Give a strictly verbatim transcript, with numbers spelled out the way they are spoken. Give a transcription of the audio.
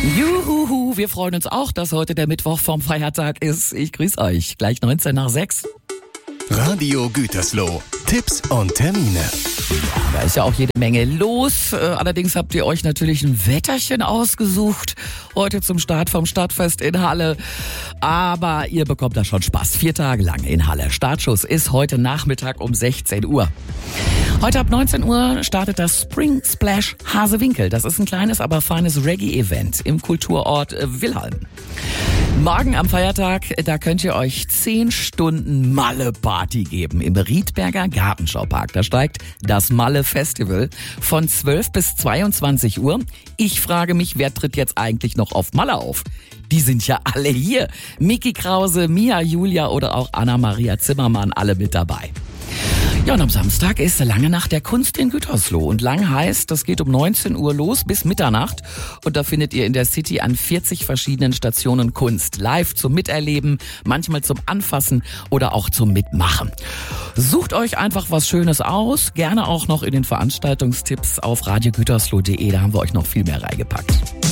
Juhu, wir freuen uns auch, dass heute der Mittwoch vom Feiertag ist. Ich grüße euch. Gleich neunzehn nach sechs. Radio Gütersloh. Tipps und Termine. Da ist ja auch jede Menge los. Allerdings habt ihr euch natürlich ein Wetterchen ausgesucht. Heute zum Start vom Stadtfest in Halle. Aber ihr bekommt da schon Spaß. Vier Tage lang in Halle. Startschuss ist heute Nachmittag um sechzehn Uhr. Heute ab neunzehn Uhr startet das Spring Splash Hasewinkel. Das ist ein kleines, aber feines Reggae-Event im Kulturort Wilhelm. Morgen am Feiertag, da könnt ihr euch zehn Stunden Malle-Party geben im Riedberger Gartenschaupark. Da steigt das Malle-Festival von zwölf bis zweiundzwanzig Uhr. Ich frage mich, wer tritt jetzt eigentlich noch auf Malle auf? Die sind ja alle hier. Miki Krause, Mia Julia oder auch Anna-Maria Zimmermann, alle mit dabei. Ja, und am Samstag ist Lange Nacht der Kunst in Gütersloh. Und lang heißt, das geht um neunzehn Uhr los bis Mitternacht. Und da findet ihr in der City an vierzig verschiedenen Stationen Kunst. Live zum Miterleben, manchmal zum Anfassen oder auch zum Mitmachen. Sucht euch einfach was Schönes aus. Gerne auch noch in den Veranstaltungstipps auf radio gütersloh punkt de. Da haben wir euch noch viel mehr reingepackt.